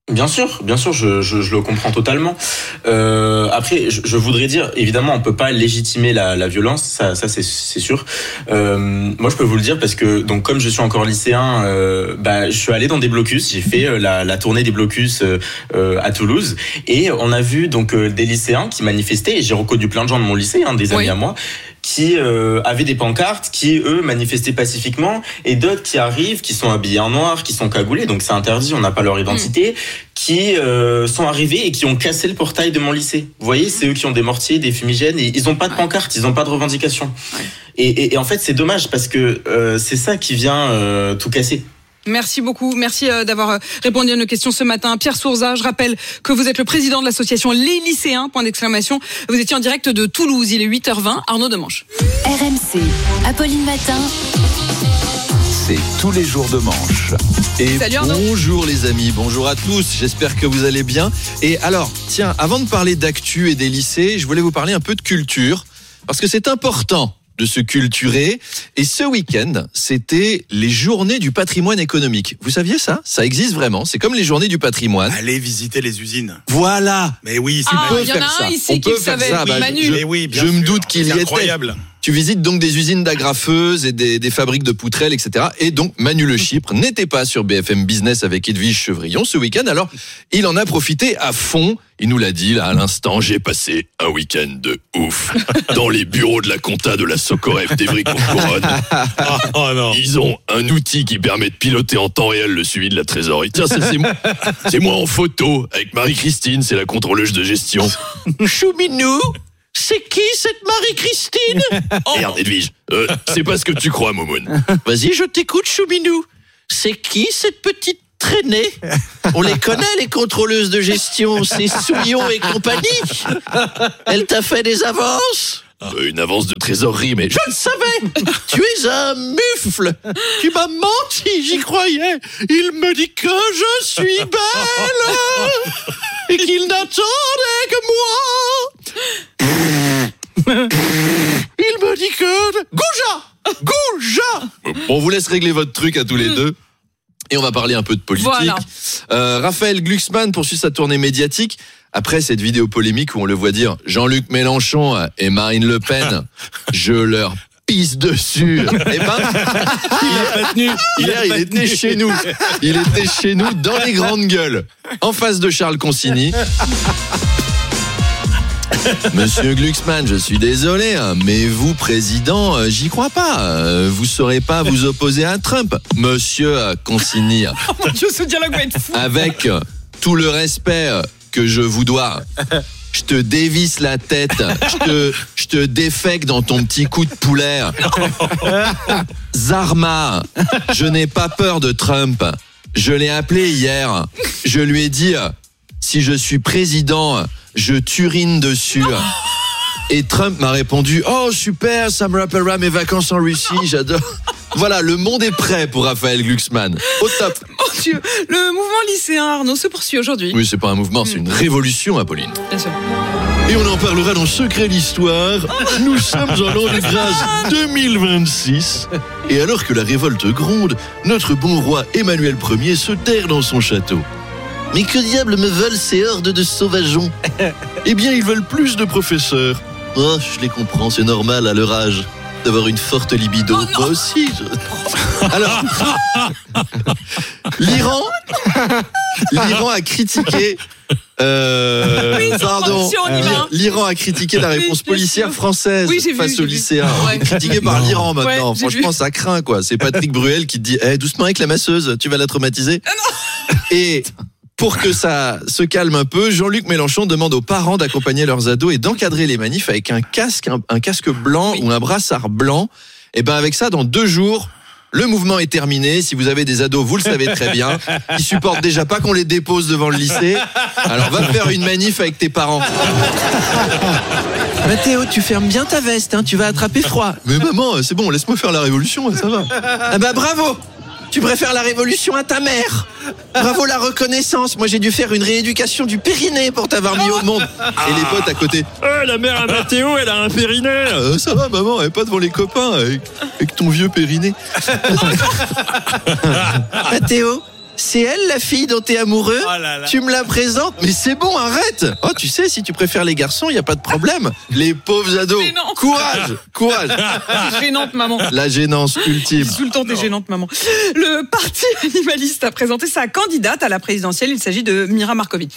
Bien sûr, bien sûr, je, je, je le comprends totalement. Euh, après, je, je voudrais dire, évidemment, on peut pas légitimer la, la violence, ça, ça c'est, c'est sûr. Euh, moi, je peux vous le dire parce que, donc, comme je suis encore lycéen, euh, bah, je suis allé dans des blocus. J'ai fait euh, la, la tournée des blocus euh, euh, à Toulouse, et on a vu donc euh, des lycéens qui manifestaient. Et j'ai reconnu plein de gens de mon lycée, hein, des amis oui. à moi, qui euh, avaient des pancartes, qui eux manifestaient pacifiquement, et d'autres qui arrivent, qui sont habillés en noir, qui sont cagoulés, donc c'est interdit, on n'a pas leur identité, mmh. qui euh, sont arrivés et qui ont cassé le portail de mon lycée. Vous voyez, c'est eux qui ont des mortiers, des fumigènes, et ils n'ont pas de pancarte, ils n'ont pas de revendication. Ouais. Et, et, et en fait, c'est dommage parce que euh, c'est ça qui vient euh, tout casser. Merci beaucoup. Merci d'avoir répondu à nos questions ce matin. Pierre Sourza, je rappelle que vous êtes le président de l'association Les Lycéens, point d'exclamation. Vous étiez en direct de Toulouse. Il est huit heures vingt. Arnaud Demanche. R M C, Apolline Matin. C'est tous les jours de manche. Et Salut Arnaud. Bonjour les amis, bonjour à tous, j'espère que vous allez bien. Et alors, tiens, avant de parler d'actu et des lycées, je voulais vous parler un peu de culture, parce que c'est important de se culturer. Et ce week-end, c'était les journées du patrimoine économique. Vous saviez ça ? Ça existe vraiment. C'est comme les journées du patrimoine. Allez visiter les usines. Voilà. Mais oui, c'est ah, on peut y en faire a ça. un ici on qui peut le faire savait. ça. Oui, bah, Manu. je Mais oui, bien je sûr. me doute qu'il c'est y incroyable. était. Tu visites donc des usines d'agrafeuses et des, des fabriques de poutrelles, et cetera. Et donc, Manu Le Chypre n'était pas sur B F M Business avec Edwige Chevrillon ce week-end. Alors, il en a profité à fond. Il nous l'a dit là à l'instant. J'ai passé un week-end de ouf dans les bureaux de la compta de la Socoref d'Evry-Courcouronnes. Oh non. Ils ont un outil qui permet de piloter en temps réel le suivi de la trésorerie. Tiens, ça, c'est moi. C'est moi en photo avec Marie-Christine, c'est la contrôleuse de gestion. Chouminou. C'est qui cette Marie-Christine ? Oh. Merde, Edwige, euh, c'est pas ce que tu crois, Momoun. Vas-y, je t'écoute, Chouminou. C'est qui cette petite traînée ? On les connaît, les contrôleuses de gestion, c'est Souillon et compagnie. Elle t'a fait des avances ? euh, Une avance de trésorerie, mais je le savais. Tu es un mufle. Tu m'as menti, j'y croyais. Il me dit que je suis belle et qu'il n'attendait que moi. Il me dit que... Gouja Gouja Bon, on vous laisse régler votre truc à tous les deux. Et on va parler un peu de politique. Voilà. Euh, Raphaël Glucksmann poursuit sa tournée médiatique. Après cette vidéo polémique où on le voit dire Jean-Luc Mélenchon et Marine Le Pen, je leur pisse dessus. Eh ben, il est pas tenu. Hier, il était chez nous. Il était chez nous dans les grandes gueules, en face de Charles Consigny. Monsieur Glucksmann, je suis désolé, mais vous, président, j'y crois pas. Vous saurez pas vous opposer à Trump. Monsieur Consigny. Oh mon Dieu, ce dialogue va être fou. Avec tout le respect que je vous dois, je te dévisse la tête, je te, je te défèque dans ton petit coup de poulet. Zarma, je n'ai pas peur de Trump. Je l'ai appelé hier. Je lui ai dit, si je suis président, je turine dessus. Et Trump m'a répondu, oh super, ça me rappellera mes vacances en Russie, j'adore. Voilà, le monde est prêt pour Raphaël Glucksmann. Au top. Mon Dieu, le mouvement lycéen Arnaud se poursuit aujourd'hui. Oui, c'est pas un mouvement, c'est une révolution, Apolline. Bien sûr. Et on en parlera dans Secret l'Histoire. Nous sommes en l'an de grâce deux mille vingt-six. Et alors que la révolte gronde, notre bon roi Emmanuel Ier se terre dans son château. Mais que diable me veulent ces hordes de sauvageons ? Eh bien, ils veulent plus de professeurs. Oh, je les comprends, c'est normal à leur âge d'avoir une forte libido. Oh, moi aussi. Je... Alors, l'Iran, l'Iran a critiqué. Euh, oui, pardon, l'Iran a critiqué la réponse policière française oui, face vu, aux lycéens. Ouais. Critiqué par l'Iran maintenant. Ouais, Franchement, ça craint quoi. C'est Patrick Bruel qui te dit hey, doucement avec la masseuse, tu vas la traumatiser. Ah non. Et pour que ça se calme un peu, Jean-Luc Mélenchon demande aux parents d'accompagner leurs ados et d'encadrer les manifs avec un casque, un, un casque blanc oui. ou un brassard blanc. Et ben avec ça, dans deux jours, le mouvement est terminé. Si vous avez des ados, vous le savez très bien. Ils supportent déjà pas qu'on les dépose devant le lycée. Alors va faire une manif avec tes parents. Mathéo, tu fermes bien ta veste, hein, tu vas attraper froid. Mais maman, c'est bon, laisse-moi faire la révolution, ça va. Ah bah bravo. Tu préfères la révolution à ta mère. Bravo la reconnaissance. Moi j'ai dû faire une rééducation du périnée pour t'avoir mis au monde. Et les potes à côté. Euh, la mère à Mathéo, elle a un périnée. Euh, ça va maman, elle est pas devant les copains avec, avec ton vieux périnée. Mathéo, c'est elle la fille dont t'es amoureux? Oh là là. Tu me la présentes? Mais c'est bon, arrête. Oh, tu sais, si tu préfères les garçons, il y a pas de problème. Les pauvres ados. Mais non. Courage, courage. C'est gênante, maman. La gênance ultime. Tout le temps, t'es gênante, maman. Le parti animaliste a présenté sa candidate à la présidentielle. Il s'agit de Mira Markovic.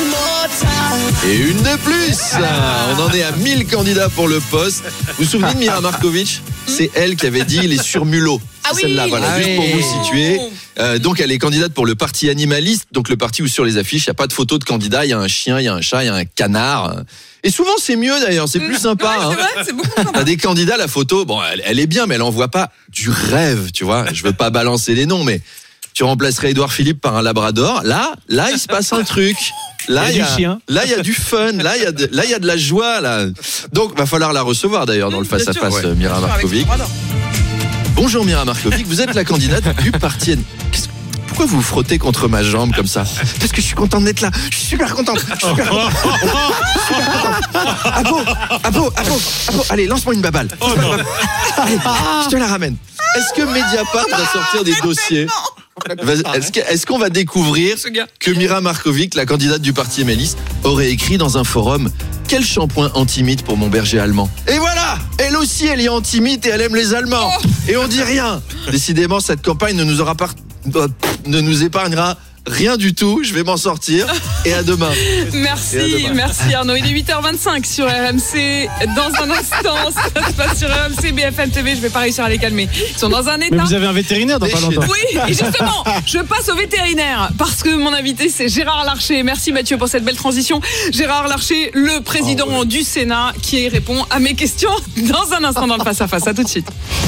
Et une de plus. On en est à mille candidats pour le poste. Vous vous souvenez de Mira Markovic? C'est elle qui avait dit les surmulots. Ah C'est oui, celle-là, voilà, ah juste oui. pour vous situer. Euh, donc elle est candidate pour le parti animaliste, donc le parti où sur les affiches il n'y a pas de photo de candidat, il y a un chien, il y a un chat, il y a un canard. Et souvent c'est mieux d'ailleurs, c'est plus sympa. Ouais, hein. c'est vrai, c'est beaucoup sympa. T'as des candidats, la photo, bon, elle, elle est bien, mais elle envoie pas du rêve, tu vois. Je veux pas balancer les noms, mais tu remplacerais Édouard Philippe par un labrador. Là, là, il se passe un truc. Là, il y a, du chien. là, il y a du fun. Là, il y a de, là, il y a de la joie, là. Donc, va falloir la recevoir d'ailleurs dans le Bien sûr, face-à-face, ouais. Mira Bien sûr, avec Markovic. son labrador. Bonjour Mira Markovic, vous êtes la candidate du parti. N- Qu'est-ce- Pourquoi vous vous frottez contre ma jambe comme ça? Parce que je suis contente d'être là. Je suis super contente. Je suis super contente. Super contente. Abo, Abo, Abo, Abo. Allez, lance-moi une baballe. Allez, je te la ramène. Est-ce que Mediapart va sortir des dossiers? Vas- Est-ce que- est-ce qu'on va découvrir Ce gars. que Mira Markovic, la candidate du parti animaliste, aurait écrit dans un forum: quel shampoing anti-mythe pour mon berger allemand? Et voilà, elle aussi, elle est anti-mythe et elle aime les Allemands. Et on dit rien. Décidément, cette campagne ne nous aura pas, ne nous épargnera rien du tout. Je vais m'en sortir. Et à demain. Merci, Et à demain. merci Arnaud. Il est huit heures vingt-cinq sur R M C. Dans un instant, ça se passe sur R M C, B F M T V. Je vais pas réussir à les calmer. Ils sont dans un état. Mais vous avez un vétérinaire dans pas longtemps. Oui, et justement, je passe au vétérinaire parce que mon invité c'est Gérard Larcher. Merci Mathieu pour cette belle transition. Gérard Larcher, le président Oh, ouais. du Sénat, qui répond à mes questions dans un instant dans le face à face. À tout de suite.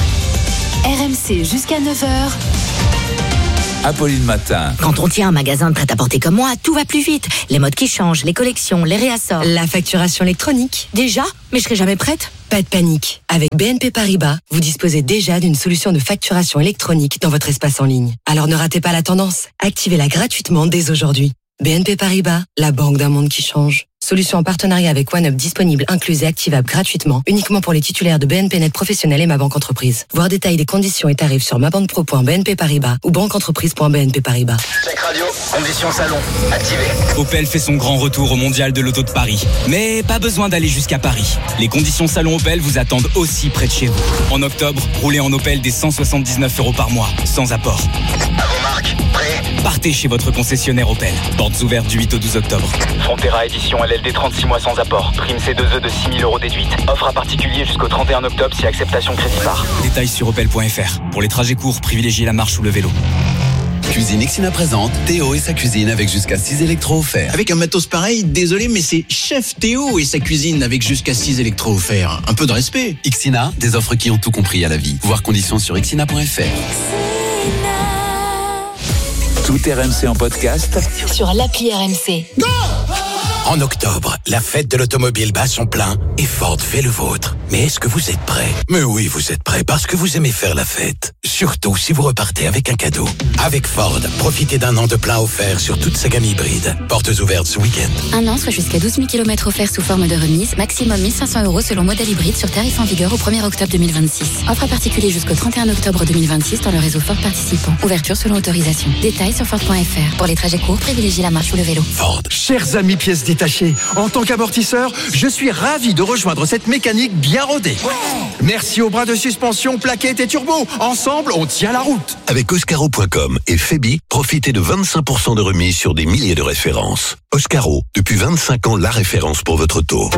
R M C jusqu'à neuf heures. Apolline Matin. Quand on tient un magasin de prêt-à-porter comme moi, tout va plus vite. Les modes qui changent, les collections, les réassorts. La facturation électronique. Déjà? Mais je serai jamais prête. Pas de panique. Avec B N P Paribas, vous disposez déjà d'une solution de facturation électronique dans votre espace en ligne. Alors ne ratez pas la tendance. Activez-la gratuitement dès aujourd'hui. B N P Paribas, la banque d'un monde qui change. Solution en partenariat avec OneUp disponible, incluse et activable gratuitement, uniquement pour les titulaires de B N P Net Professionnel et Ma Banque Entreprise. Voir détail des conditions et tarifs sur mabanpro point b n p paribas ou banqueentreprise point b n p paribas. Check radio, conditions salon, activé. Opel fait son grand retour au Mondial de l'Auto de Paris. Mais pas besoin d'aller jusqu'à Paris. Les conditions salon Opel vous attendent aussi près de chez vous. En octobre, roulez en Opel des cent soixante-dix-neuf euros par mois, sans apport. À vos marques, prêt? Partez chez votre concessionnaire Opel. Portes ouvertes du huit au douze octobre. Frontera édition L L D trente-six mois sans apport. Prime C deux E de six mille euros déduite. Offre à particulier jusqu'au trente et un octobre si acceptation crédit par. Détails sur opel point f r. Pour les trajets courts, privilégiez la marche ou le vélo. Cuisine Ixina présente Théo et sa cuisine avec jusqu'à six électros offerts. Avec un matos pareil, désolé, mais c'est Chef Théo et sa cuisine avec jusqu'à six électros offerts. Un peu de respect. Ixina, des offres qui ont tout compris à la vie. Voir conditions sur ixina point f r. Tout R M C en podcast Sur l'appli R M C. En octobre, la fête de l'automobile bat son plein et Ford fait le vôtre. Mais est-ce que vous êtes prêts? Mais oui, vous êtes prêts parce que vous aimez faire la fête. Surtout si vous repartez avec un cadeau. Avec Ford, profitez d'un an de plein offert sur toute sa gamme hybride. Portes ouvertes ce week-end. Un an, soit jusqu'à douze mille kilomètres offerts sous forme de remise, maximum mille cinq cents euros selon modèle hybride sur tarif en vigueur au premier octobre deux mille vingt-six. Offre à particulier jusqu'au trente et un octobre deux mille vingt-six dans le réseau Ford participant. Ouverture selon autorisation. Détails sur Ford point f r. Pour les trajets courts, privilégiez la marche ou le vélo. Ford. Chers amis pièces détachées, en tant qu'amortisseur, je suis ravi de rejoindre cette mécanique bien rodée. Merci aux bras de suspension, plaquettes et turbo. Ensemble, on tient la route. Avec Oscaro point com et Febi, profitez de vingt-cinq pour cent de remise sur des milliers de références. Oscaro, depuis vingt-cinq ans, la référence pour votre auto.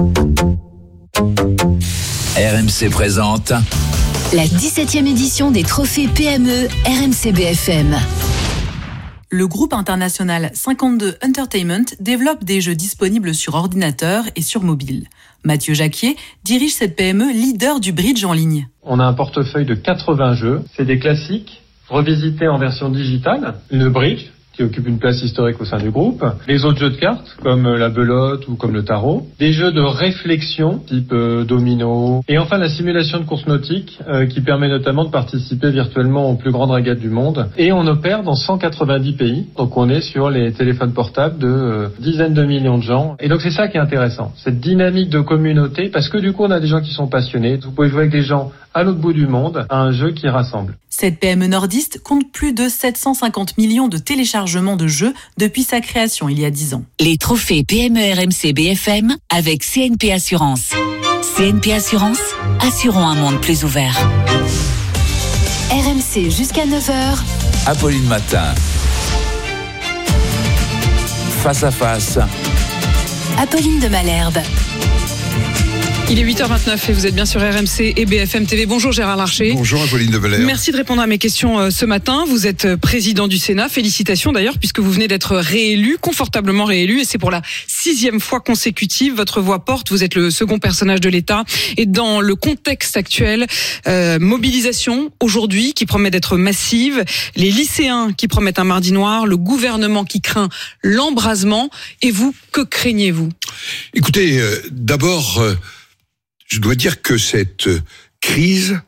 R M C présente La dix-septième édition des trophées P M E R M C B F M. Le groupe international cinquante-deux Entertainment développe des jeux disponibles sur ordinateur et sur mobile. Mathieu Jacquier dirige cette P M E leader du bridge en ligne. On a un portefeuille de quatre-vingts jeux. C'est des classiques, revisités en version digitale. Une bridge, qui occupe une place historique au sein du groupe. Les autres jeux de cartes, comme la belote ou comme le tarot. Des jeux de réflexion, type euh, domino. Et enfin, la simulation de course nautique, euh, qui permet notamment de participer virtuellement aux plus grandes régates du monde. Et on opère dans cent quatre-vingt-dix pays. Donc on est sur les téléphones portables de euh, dizaines de millions de gens. Et donc c'est ça qui est intéressant. Cette dynamique de communauté, parce que du coup on a des gens qui sont passionnés. Vous pouvez jouer avec des gens à l'autre bout du monde à un jeu qui rassemble. Cette P M E nordiste compte plus de sept cent cinquante millions de téléchargements de jeux depuis sa création il y a dix ans. Les trophées P M E R M C B F M avec C N P Assurance. C N P Assurance, assurons un monde plus ouvert. R M C jusqu'à neuf heures. Apolline Matin. Face à face. Apolline de Malherbe. Il est huit heures vingt-neuf et vous êtes bien sur R M C et B F M T V. Bonjour Gérard Larcher. Bonjour Apolline de Malherbe. Merci de répondre à mes questions ce matin. Vous êtes président du Sénat. Félicitations d'ailleurs puisque vous venez d'être réélu, confortablement réélu, et c'est pour la sixième fois consécutive. Votre voix porte, vous êtes le second personnage de l'État. Et dans le contexte actuel, euh, mobilisation aujourd'hui qui promet d'être massive, les lycéens qui promettent un mardi noir, le gouvernement qui craint l'embrasement. Et vous, que craignez-vous ? Écoutez, euh, d'abord... Euh, Je dois dire que cette crise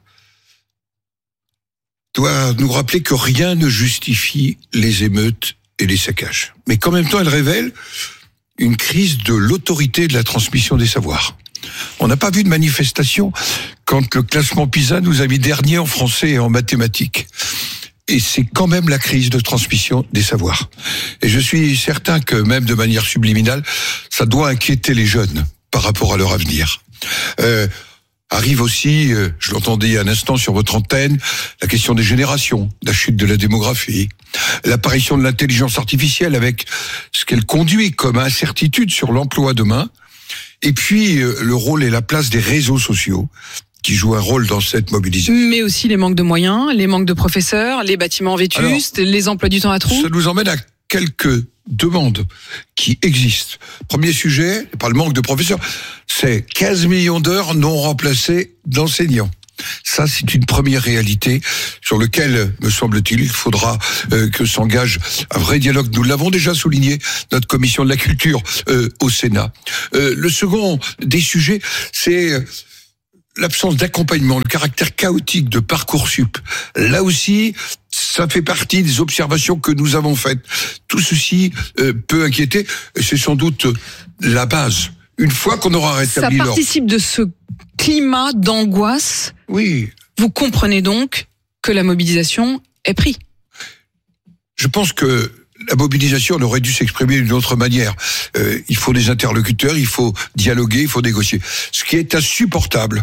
doit nous rappeler que rien ne justifie les émeutes et les saccages. Mais qu'en même temps, elle révèle une crise de l'autorité de la transmission des savoirs. On n'a pas vu de manifestation quand le classement PISA nous a mis dernier en français et en mathématiques. Et c'est quand même la crise de transmission des savoirs. Et je suis certain que même de manière subliminale, ça doit inquiéter les jeunes par rapport à leur avenir. Euh, arrive aussi, euh, je l'entendais il y a un instant sur votre antenne, la question des générations, la chute de la démographie, l'apparition de l'intelligence artificielle avec ce qu'elle conduit comme incertitude sur l'emploi demain, et puis euh, le rôle et la place des réseaux sociaux qui jouent un rôle dans cette mobilisation. Mais aussi les manques de moyens, les manques de professeurs, les bâtiments vétustes, Alors, les emplois du temps à trous. Ça nous emmène à quelques demandes qui existent. Premier sujet, par le manque de professeurs, c'est quinze millions d'heures non remplacées d'enseignants. Ça, c'est une première réalité sur laquelle, me semble-t-il, il faudra euh, que s'engage un vrai dialogue. Nous l'avons déjà souligné, notre commission de la culture euh, au Sénat. Euh, le second des sujets, c'est l'absence d'accompagnement, le caractère chaotique de Parcoursup. Là aussi, ça fait partie des observations que nous avons faites. Tout ceci euh, peut inquiéter, et c'est sans doute la base. Une fois qu'on aura rétabli l'ordre. Ça l'ordre. participe de ce climat d'angoisse. Oui. Vous comprenez donc que la mobilisation est prise. Je pense que la mobilisation on aurait dû s'exprimer d'une autre manière. Euh, il faut des interlocuteurs, il faut dialoguer, il faut négocier. Ce qui est insupportable,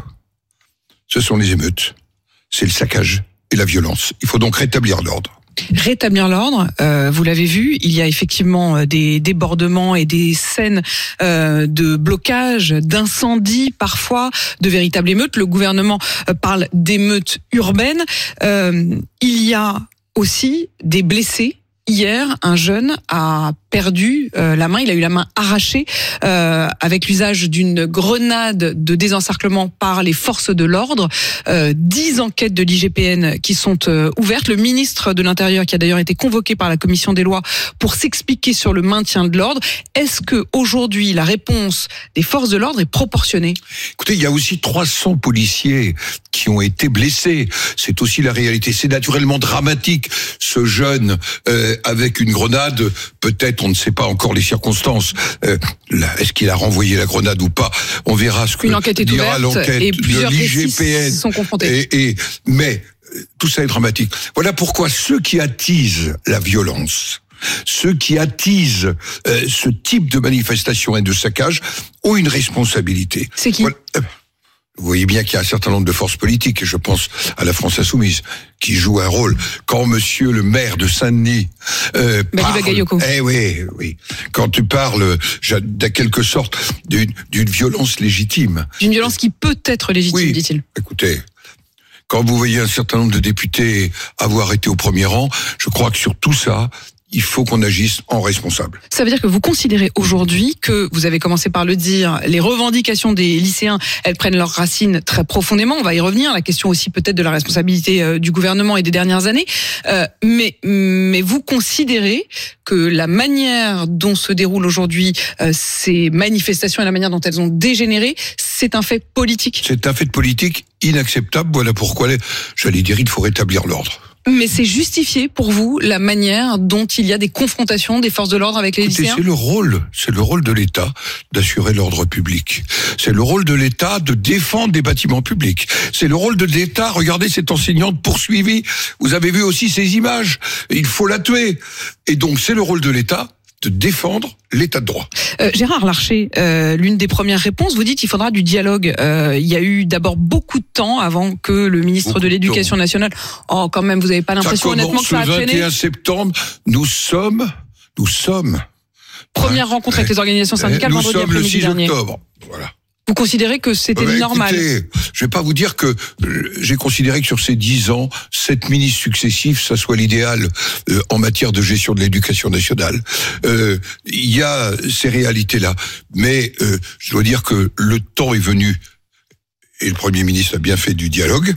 ce sont les émeutes, c'est le saccage et la violence. Il faut donc rétablir l'ordre. Rétablir l'ordre, euh, vous l'avez vu, il y a effectivement des débordements et des scènes euh, de blocage, d'incendies parfois, de véritables émeutes. Le gouvernement parle d'émeutes urbaines. Euh, il y a aussi des blessés. Hier, un jeune a perdu euh, la main, il a eu la main arrachée euh, avec l'usage d'une grenade de désencerclement par les forces de l'ordre. Euh, dix enquêtes de l'I G P N qui sont euh, ouvertes. Le ministre de l'Intérieur qui a d'ailleurs été convoqué par la commission des lois pour s'expliquer sur le maintien de l'ordre. Est-ce que aujourd'hui la réponse des forces de l'ordre est proportionnée ? Écoutez, il y a aussi trois cents policiers qui ont été blessés. C'est aussi la réalité. C'est naturellement dramatique. Ce jeune euh, avec une grenade, peut-être, on ne sait pas encore les circonstances. Euh, là, est-ce qu'il a renvoyé la grenade ou pas ? On verra ce que une enquête est dira ouverte l'enquête et de plusieurs l'I G P N. sont confrontés. Et, et, mais tout ça est dramatique. Voilà pourquoi ceux qui attisent la violence, ceux qui attisent euh, ce type de manifestation et de saccage ont une responsabilité. C'est qui ? Voilà. Vous voyez bien qu'il y a un certain nombre de forces politiques, et je pense à la France Insoumise, qui joue un rôle. Quand monsieur le maire de Saint-Denis euh, parle, eh oui, oui, quand tu parles, de quelque sorte, d'une, d'une violence légitime. D'une violence qui peut être légitime, oui, dit-il. Écoutez, quand vous voyez un certain nombre de députés avoir été au premier rang, je crois que sur tout ça, il faut qu'on agisse en responsable. Ça veut dire que vous considérez aujourd'hui que, vous avez commencé par le dire, les revendications des lycéens, elles prennent leurs racines très profondément. On va y revenir. La question aussi peut-être de la responsabilité euh, du gouvernement et des dernières années. Euh, mais, mais vous considérez que la manière dont se déroulent aujourd'hui euh, ces manifestations et la manière dont elles ont dégénéré, c'est un fait politique. C'est un fait politique inacceptable. Voilà pourquoi, j'allais dire, il faut rétablir l'ordre. Mais c'est justifié pour vous la manière dont il y a des confrontations des forces de l'ordre avec les Écoutez, lycéens ? C'est le rôle, c'est le rôle de l'État d'assurer l'ordre public. C'est le rôle de l'État de défendre des bâtiments publics. C'est le rôle de l'État. Regardez cette enseignante poursuivie. Vous avez vu aussi ces images. Il faut la tuer. Et donc c'est le rôle de l'État de défendre l'état de droit. Euh, Gérard Larcher, euh, l'une des premières réponses, vous dites qu'il faudra du dialogue. Euh, il y a eu d'abord beaucoup de temps avant que le ministre beaucoup de l'Éducation de nationale... Oh, quand même, vous n'avez pas l'impression honnêtement que ça a traîné ? Le vingt et un septembre, nous sommes... Nous sommes... Première hein, rencontre avec les organisations syndicales nous vendredi après-midi dernier. Nous sommes le six octobre, voilà. Vous considérez que c'était bah, normal ? Écoutez, je vais pas vous dire que euh, j'ai considéré que sur ces dix ans, sept ministres successifs, ça soit l'idéal euh, en matière de gestion de l'éducation nationale. Euh, il y a ces réalités-là, mais euh, je dois dire que le temps est venu, et le Premier ministre a bien fait du dialogue,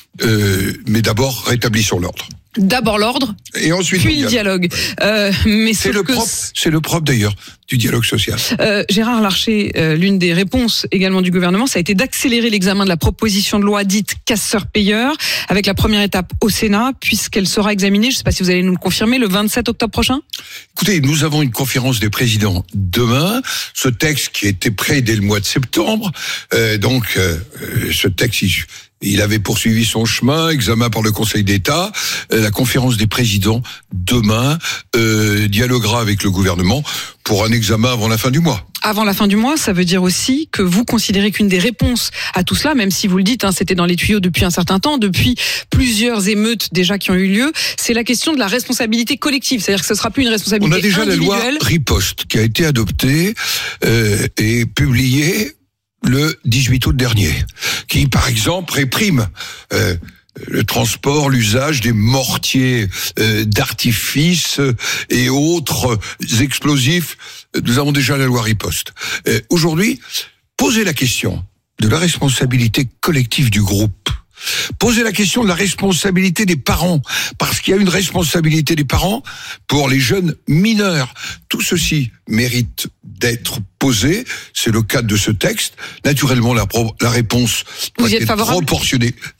euh, mais d'abord rétablissons l'ordre. D'abord l'ordre, et ensuite puis le dialogue. Euh, mais c'est le propre, c'est le propre d'ailleurs du dialogue social. Euh, Gérard Larcher, euh, l'une des réponses également du gouvernement, ça a été d'accélérer l'examen de la proposition de loi dite casseur-payeur, avec la première étape au Sénat, puisqu'elle sera examinée, je ne sais pas si vous allez nous le confirmer, le vingt-sept octobre prochain. Écoutez, nous avons une conférence des présidents demain. Ce texte qui était prêt dès le mois de septembre, euh, donc euh, ce texte, il, il avait poursuivi son chemin, examen par le Conseil d'État. Euh, la conférence des présidents demain euh, dialoguera avec le gouvernement pour un examen avant la fin du mois. Avant la fin du mois, ça veut dire aussi que vous considérez qu'une des réponses à tout cela, même si vous le dites, hein, c'était dans les tuyaux depuis un certain temps, depuis plusieurs émeutes déjà qui ont eu lieu, c'est la question de la responsabilité collective. C'est-à-dire que ce ne sera plus une responsabilité individuelle. On a déjà la loi Riposte qui a été adoptée euh, et publiée le dix-huit août dernier, qui par exemple réprime euh, le transport, l'usage des mortiers euh, d'artifice et autres explosifs. Nous avons déjà la loi Riposte. Euh, aujourd'hui, posez la question de la responsabilité collective du groupe. Posez la question de la responsabilité des parents, parce qu'il y a une responsabilité des parents pour les jeunes mineurs. Tout ceci mérite d'être posé. C'est le cadre de ce texte. Naturellement, la, pro- la réponse doit être proportionnée.